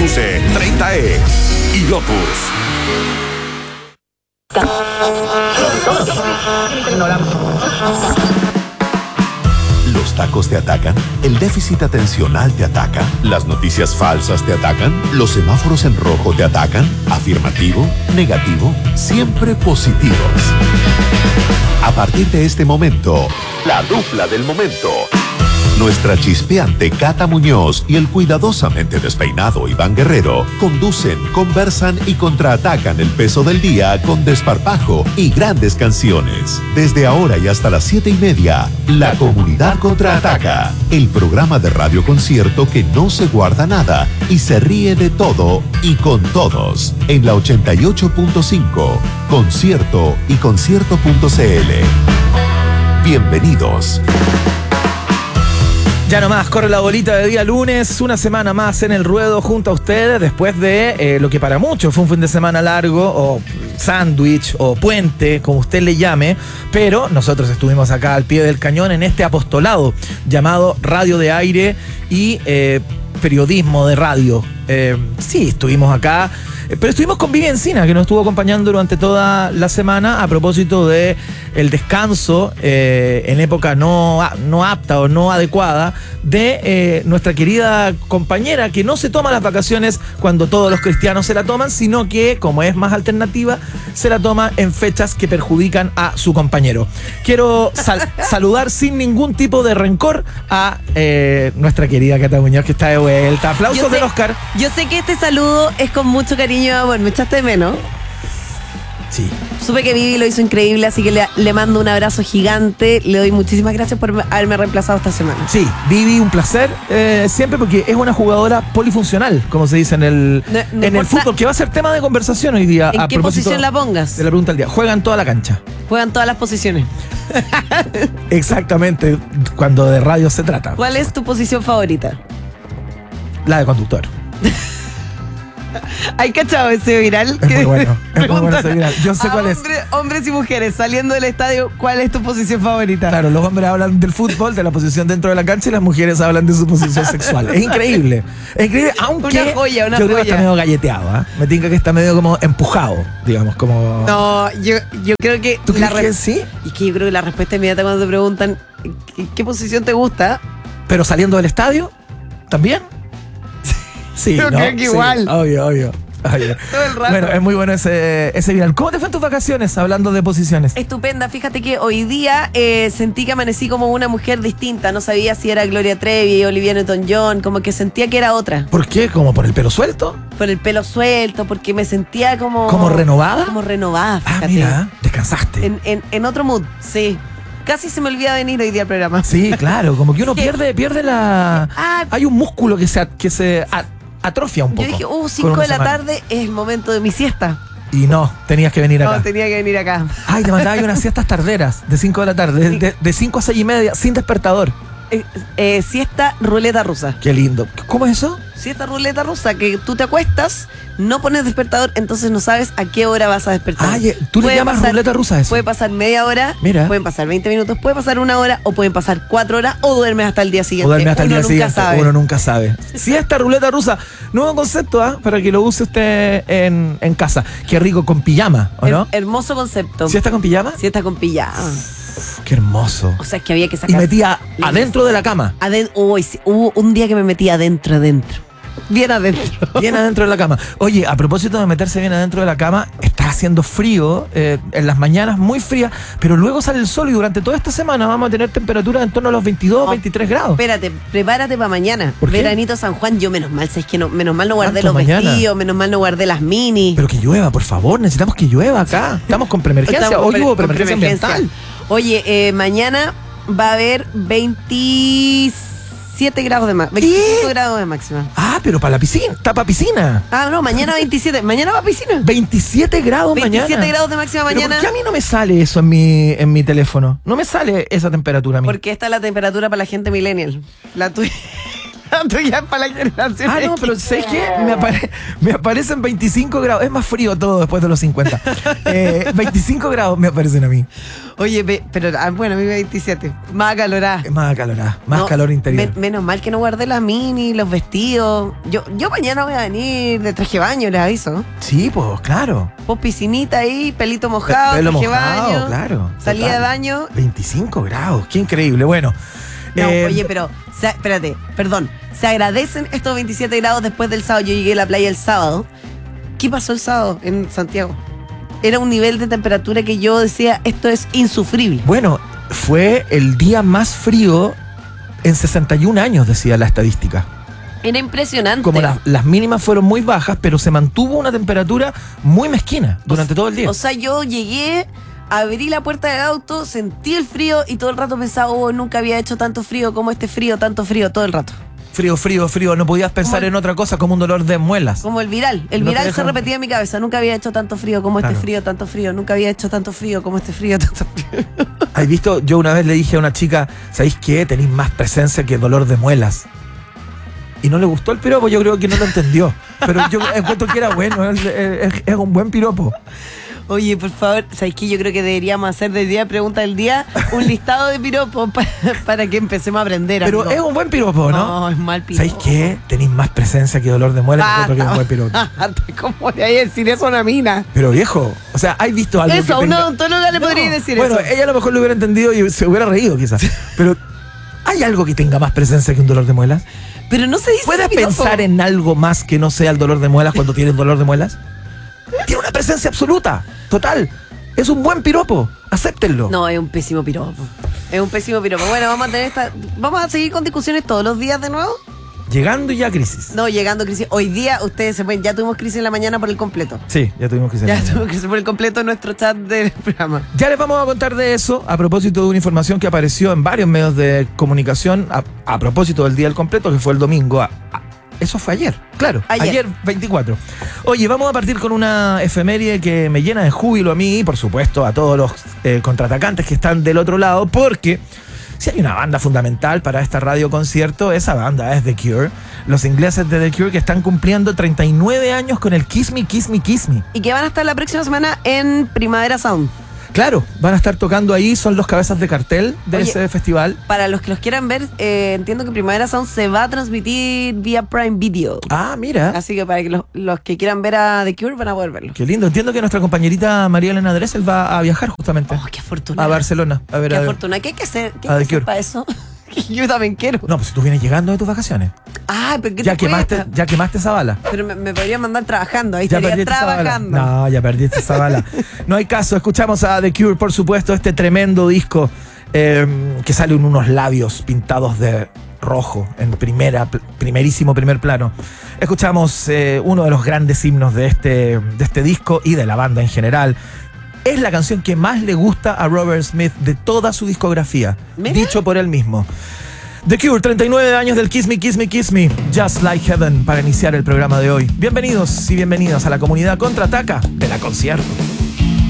conduce 30E y Lotus. ¿Los tacos te atacan? ¿El déficit atencional te ataca? ¿Las noticias falsas te atacan? ¿Los semáforos en rojo te atacan? ¿Afirmativo? ¿Negativo? Siempre positivos. A partir de este momento, la dupla del momento. Nuestra chispeante Cata Muñoz y el cuidadosamente despeinado Iván Guerrero conducen, conversan y contraatacan el peso del día con desparpajo y grandes canciones. Desde ahora y hasta las 7:30, La Comunidad Contraataca, el programa de radio concierto que no se guarda nada y se ríe de todo y con todos. En la 88.5, concierto y concierto.cl. Bienvenidos. Ya nomás, corre la bolita de día lunes, una semana más en el ruedo junto a ustedes después de lo que para muchos fue un fin de semana largo o sándwich o puente, como usted le llame, pero nosotros estuvimos acá al pie del cañón en este apostolado llamado Radio de Aire y periodismo de radio. Sí, estuvimos acá, pero estuvimos con Vivi Encina, que nos estuvo acompañando durante toda la semana a propósito de el descanso en época no apta o no adecuada de nuestra querida compañera, que no se toma las vacaciones cuando todos los cristianos se la toman, sino que, como es más alternativa, se la toma en fechas que perjudican a su compañero. Quiero saludar sin ningún tipo de rencor a nuestra querida Cata Muñoz, que está de vuelta. Aplausos del Oscar. Yo sé que este saludo es con mucho cariño y amor. ¿Me echaste de menos? Sí. Supe que Vivi lo hizo increíble, así que le mando un abrazo gigante. Le doy muchísimas gracias por haberme reemplazado esta semana. Sí, Vivi, un placer siempre, porque es una jugadora polifuncional, como se dice en el fútbol, que va a ser tema de conversación hoy día. ¿En qué posición la pongas? De la pregunta del día. Juega en toda la cancha. Juegan todas las posiciones. Exactamente, cuando de radio se trata. ¿Cuál es tu posición favorita? La de conductor. ¿Hay cachado ese viral? Es muy bueno. Es muy bueno ese viral. Yo sé cuál es. Hombres y mujeres saliendo del estadio, ¿cuál es tu posición favorita? Claro, los hombres hablan del fútbol, de la posición dentro de la cancha, y las mujeres hablan de su posición sexual. Es increíble. Es increíble, aunque una joya. Creo que está medio galleteado, ¿eh? Me tinca que está medio como empujado, digamos, como... No, yo creo que... ¿Tú crees que sí? Es que yo creo que la respuesta inmediata cuando te preguntan ¿qué posición te gusta? ¿Pero saliendo del estadio? ¿También? Sí, yo creo que igual. Obvio. Todo el rato. Bueno, es muy bueno ese viral. ¿Cómo te fue en tus vacaciones hablando de posiciones? Estupenda, fíjate que hoy día sentí que amanecí como una mujer distinta. No sabía si era Gloria Trevi, Olivia Newton-John, como que sentía que era otra. ¿Por qué? ¿Como por el pelo suelto? Por el pelo suelto, porque me sentía como... ¿Como renovada? Como renovada, fíjate. Ah, mira, descansaste. En otro mood, sí. Casi se me olvida venir hoy día al programa. Sí, claro, como que uno pierde la... Hay un músculo que se atrofia un poco. Yo dije, 5 de la tarde es el momento de mi siesta. Y no, tenías que venir acá. No, tenía que venir acá. Ay, te mandaba unas siestas tarderas, de 5 de la tarde, de 5 a 6:30, sin despertador. Siesta ruleta rusa. Qué lindo. ¿Cómo es eso? Siesta ruleta rusa, que tú te acuestas, no pones despertador, entonces no sabes a qué hora vas a despertar. Ay, ¿tú le llamas ruleta rusa a eso? Puede pasar media hora, mira, pueden pasar 20 minutos, puede pasar 1 hora o pueden pasar 4 horas o duermes hasta el día siguiente. Uno nunca sabe. Siesta ruleta rusa, nuevo concepto, para que lo use usted en casa. Qué rico, con pijama, ¿o no? Hermoso concepto. ¿Siesta con pijama? Siesta con pijama. Qué hermoso. O sea, es que había que sacar... Y metía adentro de la cama. Hubo un día que me metí adentro. Bien adentro. Bien adentro de la cama. Oye, a propósito de meterse bien adentro de la cama, está haciendo frío, en las mañanas muy fría, pero luego sale el sol y durante toda esta semana vamos a tener temperaturas en torno a los 22, 23 grados. Espérate, prepárate para mañana. ¿Por qué? Veranito San Juan, yo menos mal no guardé los vestidos, menos mal no guardé las mini. Pero que llueva, por favor, necesitamos que llueva acá. Estamos con preemergencia. Hoy hubo preemergencia ambiental. Oye, mañana va a haber 27 grados de máxima. 25 grados de máxima. Ah, pero para la piscina. Está para piscina. Ah, no, mañana 27. Mañana va a piscina. 27 grados 27 mañana. 27 grados de máxima mañana. ¿Pero por qué a mí no me sale eso en mi teléfono? No me sale esa temperatura a mí. Porque esta es la temperatura para la gente millennial. La tuya. Tú ya para la generación. Ah, no, pero ¿sabes qué? Me aparecen 25 grados. Es más frío todo después de los 50. 25 grados me aparecen a mí. Oye, pero bueno, a mí 27. Más acalorada. Más acalorada, más No, calor interior. Menos mal que no guardé las mini, los vestidos. Yo mañana voy a venir de traje de baño, les aviso. Sí, pues, claro. Pues piscinita ahí, pelito mojado, Pelo traje de mojado, baño. claro. Salida Total. de baño. 25 grados, qué increíble. Bueno. No, oye, pero, espérate, perdón. Se agradecen estos 27 grados después del sábado. Yo llegué a la playa el sábado. ¿Qué pasó el sábado en Santiago? Era un nivel de temperatura que yo decía, esto es insufrible. Bueno, fue el día más frío en 61 años, decía la estadística. Era impresionante. Como las mínimas fueron muy bajas, pero se mantuvo una temperatura muy mezquina durante todo el día. O sea, yo llegué, abrí la puerta del auto, sentí el frío y todo el rato pensaba, nunca había hecho tanto frío como este frío, tanto frío, todo el rato. Frío, frío, frío. No podías pensar en otra cosa como un dolor de muelas. Como el viral. El No te viral deja- se repetía en mi cabeza. Nunca había hecho tanto frío como Claro. este frío, tanto frío. Nunca había hecho tanto frío como este frío, tanto frío. ¿Has visto? Yo una vez le dije a una chica, ¿sabéis qué? Tenéis más presencia que dolor de muelas. Y no le gustó el piropo, yo creo que no lo entendió. Pero yo encuentro que era bueno, es un buen piropo. Oye, por favor, ¿sabes qué? Yo creo que deberíamos hacer del día de pregunta del día un listado de piropos para que empecemos a aprender. Pero amigo. es un buen piropo, ¿no? No, es mal piropo. ¿Sabéis qué? Tenéis más presencia que dolor de muelas, yo encuentro que es un buen piropo. ¿Cómo le hay que decir eso a una mina? Pero viejo, o sea, ¿has visto algo Eso, a que una tenga- odontóloga le No, podría decir bueno, eso. ella a lo mejor lo hubiera entendido y se hubiera reído quizás. Pero, ¿hay algo que tenga más presencia que un dolor de muelas? Pero no se dice ¿Puedes piropo. pensar en algo más que no sea el dolor de muelas cuando tienes dolor de muelas? Tiene una presencia absoluta, total. Es un buen piropo, acéptenlo. No, es un pésimo piropo. Es un pésimo piropo. Bueno, vamos a seguir con discusiones todos los días de nuevo. Llegando ya a crisis. No, llegando crisis. Hoy día ustedes se pueden, ya tuvimos crisis en la mañana por el completo. Sí, ya tuvimos que ser. Ya tuvimos crisis por el completo en nuestro chat del programa. Ya les vamos a contar de eso a propósito de una información que apareció en varios medios de comunicación a propósito del día del completo, que fue el domingo. Eso fue ayer, claro. Ayer 24. Oye, vamos a partir con una efeméride que me llena de júbilo a mí y, por supuesto, a todos los contraatacantes que están del otro lado, porque si hay una banda fundamental para esta radio concierto, esa banda es The Cure. Los ingleses de The Cure que están cumpliendo 39 años con el Kiss Me, Kiss Me, Kiss Me. Y que van a estar la próxima semana en Primavera Sound. Claro, van a estar tocando ahí, son los cabezas de cartel de Oye, ese festival. Para los que los quieran ver, entiendo que Primavera Sound se va a transmitir vía Prime Video. Ah, mira. Así que para que los que quieran ver a The Cure van a poder verlo. Qué lindo. Entiendo que nuestra compañerita María Elena Dressel va a viajar justamente Oh, qué afortunada. a Barcelona. A ver, Qué a ver. afortunada. ¿Qué hay que hacer? ¿Qué A hay The que hacer Cure. para eso? Yo también quiero. No, pues si tú vienes llegando de tus vacaciones. Ah, pero ¿qué Ya te cuesta? quemaste esa bala. Pero me podría mandar trabajando. Ahí Ya estaría perdiste esa bala. trabajando. No, ya perdiste esa bala. No hay caso. Escuchamos a The Cure, por supuesto, este tremendo disco que sale en unos labios pintados de rojo en primerísimo primer plano. Escuchamos uno de los grandes himnos de este disco y de la banda en general. Es la canción que más le gusta a Robert Smith de toda su discografía, Mira. dicho por él mismo. The Cure, 39 años del Kiss Me, Kiss Me, Kiss Me, Just Like Heaven, para iniciar el programa de hoy. Bienvenidos y bienvenidas a la comunidad Contraataca de la Concierto.